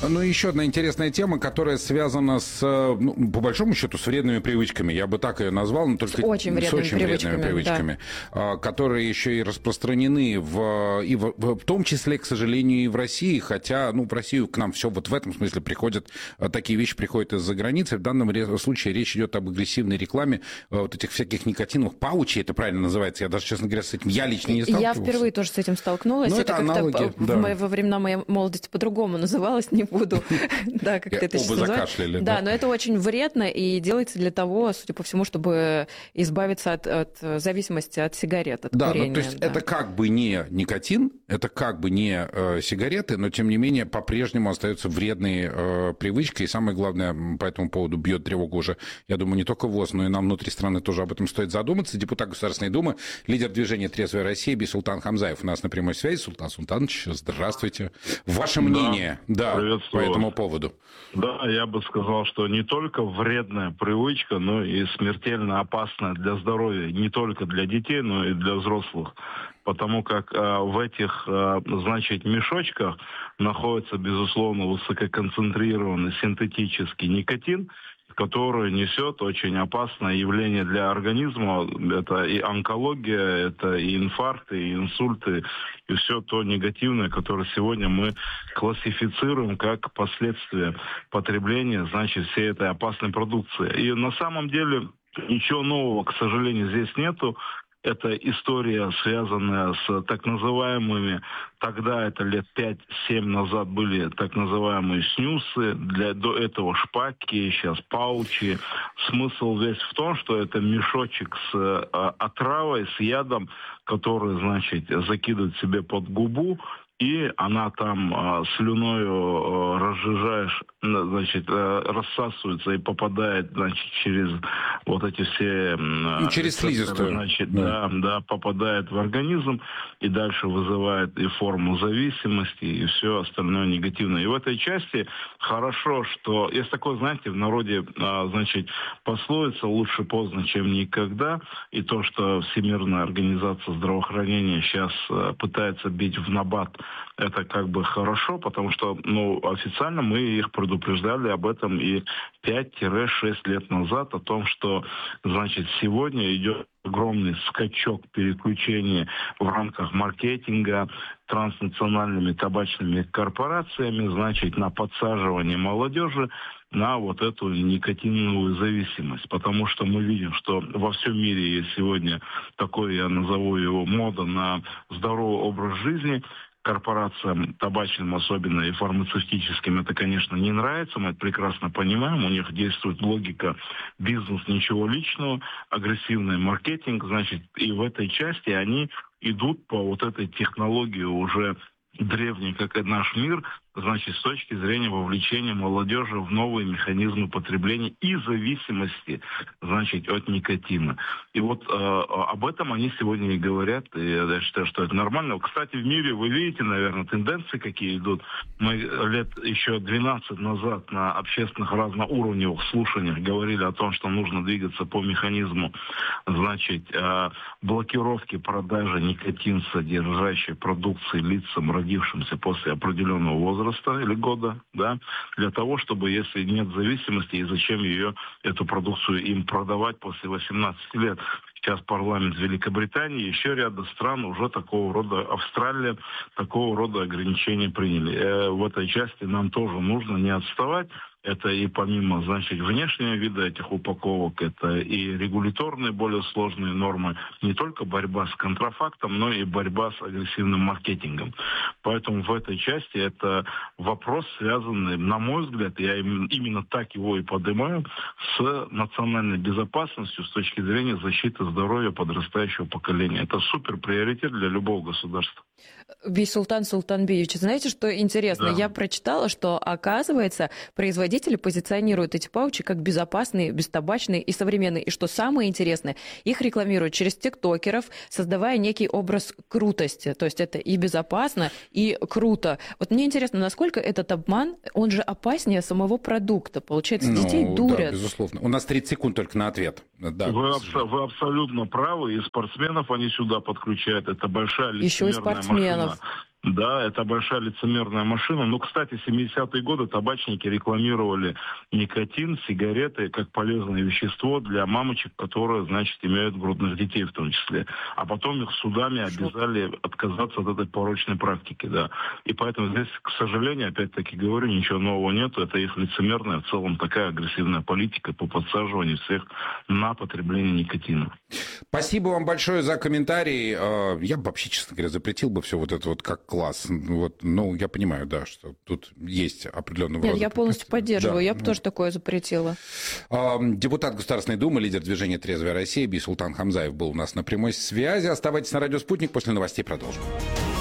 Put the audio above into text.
Ну, еще одна интересная тема, которая связана с, ну, по большому счету, с вредными привычками. Я бы так ее назвал, но только с очень вредными привычками, да. Которые еще и распространены в том числе, к сожалению, и в России. Хотя, ну, в Россию к нам все вот в этом смысле приходят, такие вещи приходят из-за границы. В данном случае речь идет об агрессивной рекламе вот этих всяких никотиновых паучей, это правильно называется. Я даже, честно говоря, с этим я лично не сталкивался. Я впервые тоже с этим столкнулась. Ну, это аналоги, да. Во времена моей молодости по-другому называлось, не буду, да, как это сейчас называется. Оба закашляли. Да, но это очень вредно и делается для того, судя по всему, чтобы избавиться от зависимости от сигарет, от курения. Ну, то есть это как бы не никотин, это как бы не сигареты, но тем не менее по-прежнему остаются вредные привычки, и самое главное, по этому поводу бьет тревогу уже, я думаю, не только ВОЗ, но и нам внутри страны тоже об этом стоит задуматься. Депутат Государственной Думы, лидер движения «Трезвая Россия» Бийсултан Хамзаев у нас на прямой связи. Султан Султанович, здравствуйте. Ваше мнение по этому поводу? Да, я бы сказал, что не только вредная привычка, но и смертельно опасная для здоровья, не только для детей, но и для взрослых. Потому как в этих, значит, мешочках находится, безусловно, высококонцентрированный синтетический никотин, который несет очень опасное явление для организма. Это и онкология, это и инфаркты, и инсульты, и все то негативное, которое сегодня мы классифицируем как последствия потребления, значит, всей этой опасной продукции. И на самом деле ничего нового, к сожалению, здесь нету. Это история, связанная с так называемыми, тогда это лет 5-7 назад были так называемые снюсы, до этого шпаки, сейчас паучи. Смысл весь в том, что это мешочек с отравой, с ядом, который, значит, закидывают себе под губу, и она там слюною разжижаешь, значит, рассасывается и попадает, значит, через вот эти все... через слизистую. Значит, да, попадает в организм и дальше вызывает и форму зависимости, и все остальное негативное. И в этой части хорошо, что... Есть такое, знаете, в народе, значит, пословица «лучше поздно, чем никогда», и то, что Всемирная организация здравоохранения сейчас пытается бить в набат, это как бы хорошо, потому что, ну, официально мы их предупреждали об этом и 5-6 лет назад, о том, что, значит, сегодня идет огромный скачок переключения в рамках маркетинга транснациональными табачными корпорациями, значит, на подсаживание молодежи на вот эту никотиновую зависимость. Потому что мы видим, что во всем мире есть сегодня такой, я назову его, мода на здоровый образ жизни. Корпорациям табачным, особенно и фармацевтическим, это, конечно, не нравится, мы это прекрасно понимаем, у них действует логика бизнес, ничего личного, агрессивный маркетинг, значит, и в этой части они идут по вот этой технологии уже древней, как и наш мир, значит, с точки зрения вовлечения молодежи в новые механизмы потребления и зависимости, значит, от никотина. И вот об этом они сегодня и говорят, и я считаю, что это нормально. Кстати, в мире вы видите, наверное, тенденции, какие идут. Мы лет еще 12 назад на общественных разноуровневых слушаниях говорили о том, что нужно двигаться по механизму, значит, блокировки продажи никотин содержащей продукции лицам, родившимся после определенного возраста или года, да, для того, чтобы, если нет зависимости, и зачем эту продукцию им продавать после 18 лет. Сейчас парламент Великобритании, еще ряда стран уже такого рода, Австралия, такого рода ограничения приняли. В этой части нам тоже нужно не отставать. Это и помимо, значит, внешнего вида этих упаковок, это и регуляторные более сложные нормы, не только борьба с контрафактом, но и борьба с агрессивным маркетингом. Поэтому в этой части это вопрос, связанный, на мой взгляд, я именно так его и поднимаю, с национальной безопасностью с точки зрения защиты здоровья подрастающего поколения. Это супер приоритет для любого государства. Бийсултан Султанбиевич, знаете, что интересно? Да. Я прочитала, что, оказывается, производители позиционируют эти паучи как безопасные, бестабачные и современные. И что самое интересное, их рекламируют через тиктокеров, создавая некий образ крутости. То есть это и безопасно, и круто. Вот мне интересно, насколько этот обман, он же опаснее самого продукта. Получается, детей дурят. Да, безусловно. У нас 30 секунд только на ответ. Да, вы абсолютно правы. И спортсменов они сюда подключают. Это большая лицемерная еще и спортсменов. машина. Да, это большая лицемерная машина. Ну, кстати, 70-е годы табачники рекламировали никотин, сигареты как полезное вещество для мамочек, которые, значит, имеют грудных детей в том числе. А потом их судами обязали отказаться от этой порочной практики, да. И поэтому здесь, к сожалению, опять-таки говорю, ничего нового нету. Это их лицемерная, в целом, такая агрессивная политика по подсаживанию всех на потребление никотина. Спасибо вам большое за комментарий. Я бы вообще, честно говоря, запретил бы все вот это вот как класс. Вот, ну, я понимаю, да, что тут есть определенного рода... Нет, я полностью поддерживаю, да. я бы тоже такое запретила. Депутат Государственной Думы, лидер движения «Трезвая Россия» Бийсултан Хамзаев был у нас на прямой связи. Оставайтесь на радио «Спутник», после новостей продолжим.